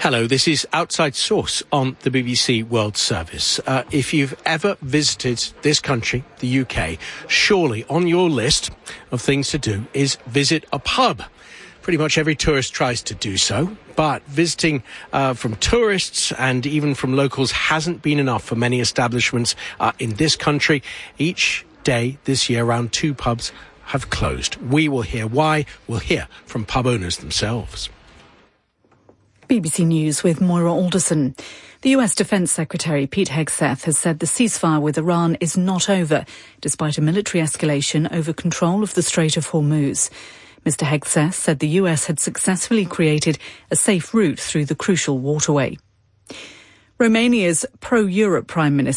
Hello, this is Outside Source on the BBC World Service. If you've ever visited this country, the UK, surely on your list of things to do is visit a pub. Pretty much every tourist tries to do so, but visiting from tourists and even from locals hasn't been enough for many establishments in this country. Each day this year, around 2 pubs have closed. We will hear why. We'll hear from pub owners themselves. BBC News with Moira Alderson. The US Defence Secretary Pete Hegseth has said the ceasefire with Iran is not over, despite a military escalation over control of the Strait of Hormuz. Mr. Hegseth said the US had successfully created a safe route through the crucial waterway. Romania's pro-Europe Prime Minister